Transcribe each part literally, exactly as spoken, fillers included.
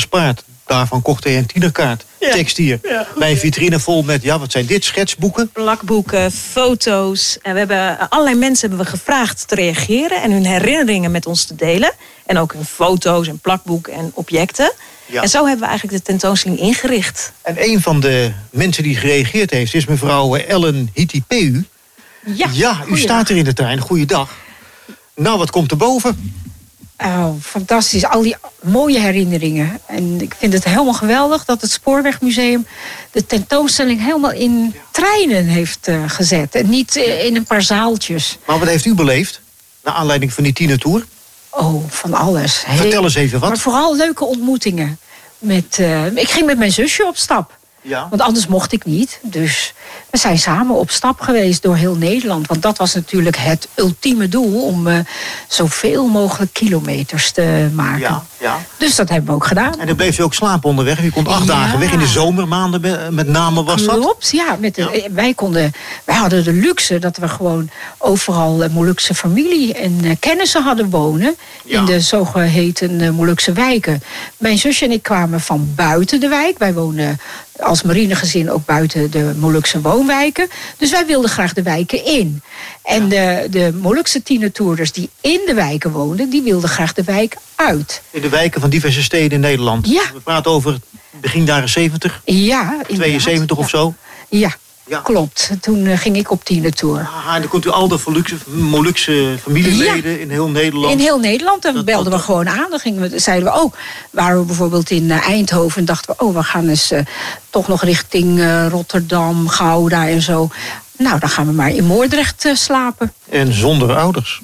gespaard. Daarvan kocht hij een tienerkaart. Ja. Tekst hier. Ja, bij een vitrine vol met, ja, wat zijn dit? Schetsboeken? Plakboeken, foto's. En we hebben allerlei mensen hebben we gevraagd te reageren en hun herinneringen met ons te delen. En ook hun foto's en plakboeken en objecten. Ja. En zo hebben we eigenlijk de tentoonstelling ingericht. En een van de mensen die gereageerd heeft is mevrouw Ellen Hitipeu. Ja, ja, u staat er in de trein. Goeiedag. Nou, wat komt er boven? Oh, fantastisch. Al die mooie herinneringen. En ik vind het helemaal geweldig dat het Spoorwegmuseum de tentoonstelling helemaal in treinen heeft uh, gezet. En niet uh, in een paar zaaltjes. Maar wat heeft u beleefd? Naar aanleiding van die tienertour? Oh, van alles. Vertel eens even wat. Maar vooral leuke ontmoetingen. Met, uh, ik ging met mijn zusje op stap. Ja. Want anders mocht ik niet. Dus we zijn samen op stap geweest door heel Nederland. Want dat was natuurlijk het ultieme doel om uh, zoveel mogelijk kilometers te maken. Ja, ja. Dus dat hebben we ook gedaan. En dan bleef je ook slapen onderweg. Je kon acht ja. dagen weg. In de zomermaanden met name was dat? Klopt, ja. Met de, ja. Wij, konden, wij hadden de luxe dat we gewoon overal uh, Molukse familie en uh, kennissen hadden wonen. Ja. In de zogeheten uh, Molukse wijken. Mijn zusje en ik kwamen van buiten de wijk. Wij woonden als marinegezin ook buiten de Molukse woonwijken. Dus wij wilden graag de wijken in. En ja. de, de Molukse tienertoerders die in de wijken woonden, die wilden graag de wijk uit. In de wijken van diverse steden in Nederland? Ja. We praten over begin jaren zeventig? Ja. tweeënzeventig ja. of zo? Ja. Ja. Klopt. Toen uh, ging ik op tienertour. Ah, en dan komt u al de Molukse, Molukse familieleden ja. in heel Nederland? In heel Nederland. Dan dat, belden dat, we gewoon aan. Dan gingen we, zeiden we, oh, waren we bijvoorbeeld in uh, Eindhoven. En dachten we, oh, we gaan eens uh, toch nog richting uh, Rotterdam, Gouda en zo. Nou, dan gaan we maar in Moordrecht uh, slapen. En zonder ouders?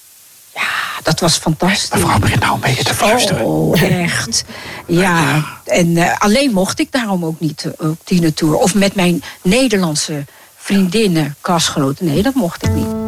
Ja, dat was fantastisch. Mevrouw begint nou een beetje te fluisteren. Oh, echt. Ja, en uh, alleen mocht ik daarom ook niet uh, op tienertour. Of met mijn Nederlandse vriendinnen, kasgenoten. Nee, dat mocht ik niet.